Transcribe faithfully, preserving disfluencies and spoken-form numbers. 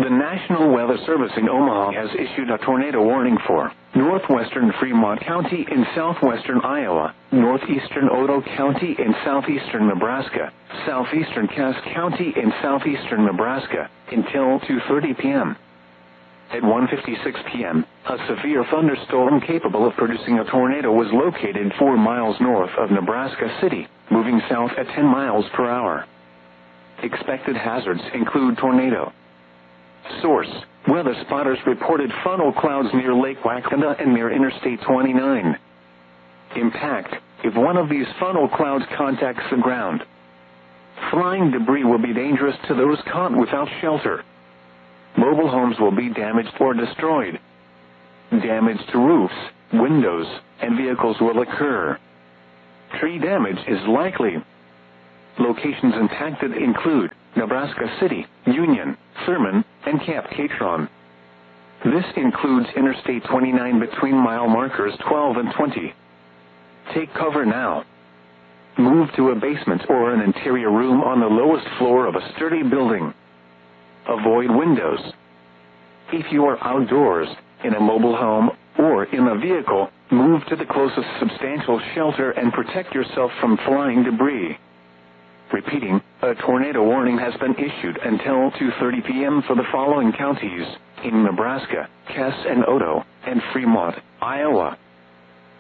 The National Weather Service in Omaha has issued a tornado warning for northwestern Fremont County in southwestern Iowa, northeastern Otoe County in southeastern Nebraska, southeastern Cass County in southeastern Nebraska, until two thirty p.m. At one fifty-six p.m., a severe thunderstorm capable of producing a tornado was located four miles north of Nebraska City, moving south at ten miles per hour. Expected hazards include tornado. Source: weather spotters reported funnel clouds near Lake Wakanda and near Interstate twenty-nine. Impact: if one of these funnel clouds contacts the ground, flying debris will be dangerous to those caught without shelter. Mobile homes will be damaged or destroyed. Damage to roofs, windows, and vehicles will occur. Tree damage is likely. Locations impacted include Nebraska City, Union, Thurman, and Camp Catron. This includes Interstate twenty-nine between mile markers twelve and twenty. Take cover now. Move to a basement or an interior room on the lowest floor of a sturdy building. Avoid windows. If you are outdoors, in a mobile home, or in a vehicle, move to the closest substantial shelter and protect yourself from flying debris. Repeating, a tornado warning has been issued until two thirty p.m. for the following counties in Nebraska: Cass and Otoe, and Fremont, Iowa.